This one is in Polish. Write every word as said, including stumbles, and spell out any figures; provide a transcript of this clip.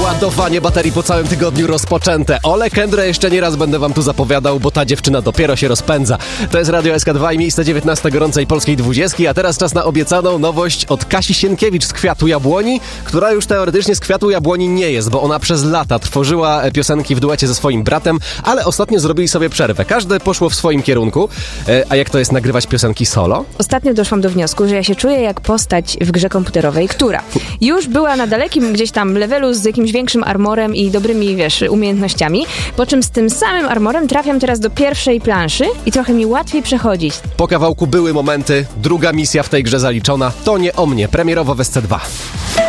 Ładowanie baterii po całym tygodniu rozpoczęte. Ole Kędrę jeszcze nie raz będę wam tu zapowiadał, bo ta dziewczyna dopiero się rozpędza. To jest Radio S K dwa i miejsce dziewiętnaste gorącej polskiej dwudziestki, a teraz czas na obiecaną nowość od Kasi Sienkiewicz z Kwiatu Jabłoni, która już teoretycznie z Kwiatu Jabłoni nie jest, bo ona przez lata tworzyła piosenki w duecie ze swoim bratem, ale ostatnio zrobili sobie przerwę. Każde poszło w swoim kierunku. A jak to jest nagrywać piosenki solo? Ostatnio doszłam do wniosku, że ja się czuję jak postać w grze komputerowej, która już była na dalekim gdzieś tam levelu z jakimś większym armorem i dobrymi, wiesz, umiejętnościami, po czym z tym samym armorem trafiam teraz do pierwszej planszy i trochę mi łatwiej przechodzić. Po kawałku były momenty, druga misja w tej grze zaliczona. To nie o mnie, premierowo w S C dwa.